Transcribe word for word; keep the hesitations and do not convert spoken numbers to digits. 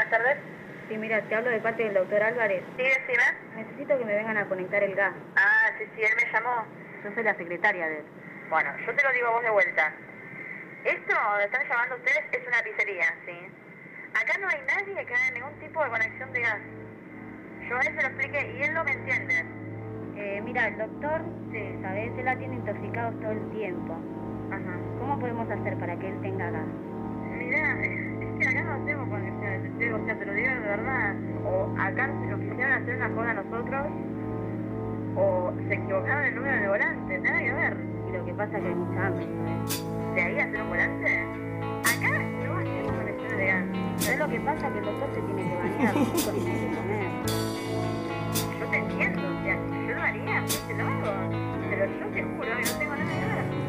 buenas tardes. Sí, mira, te hablo de parte del doctor Álvarez. Sí, decime. Necesito que me vengan a conectar el gas. Ah, sí, sí, él me llamó. Yo soy la secretaria de él. Bueno, yo te lo digo a vos de vuelta. Esto donde están llamando ustedes es una pizzería, ¿sí? Acá no hay nadie que haga ningún tipo de conexión de gas. Yo a él se lo expliqué y él no me entiende. Eh, mira, el doctor, Sí. ¿sabes? Él la tiene intoxicados todo el tiempo. Ajá. ¿Cómo podemos hacer para que él tenga gas? Mirá, es que acá no hacemos conexiones, ¿sí? O sea, te lo digo de verdad. O acá nos quisieron hacer una joda a nosotros, o se equivocaron el número de volante, nada que ver. Y lo que pasa es que hay mucha hambre, ¿sabes? ¿De ahí hacer un volante? Acá no hacemos conexiones de gas. ¿Sabes lo que pasa? Que el doctor se tiene que bañar, los chicos tienen que comer. Yo te entiendo, o sea, si yo lo haría, pues te lo hago. Pero yo te juro que no tengo nada